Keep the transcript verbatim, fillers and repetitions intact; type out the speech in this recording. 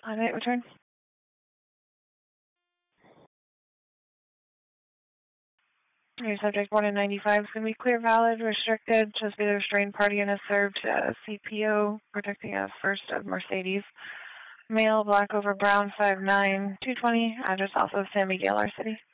On eight, return. Your subject born in ninety-five is going to be clear, valid, restricted. Just be the restrained party and has served uh, C P O, protecting a first of Mercedes. Male, black over brown, five nine, two twenty. Address also San Miguel, our city.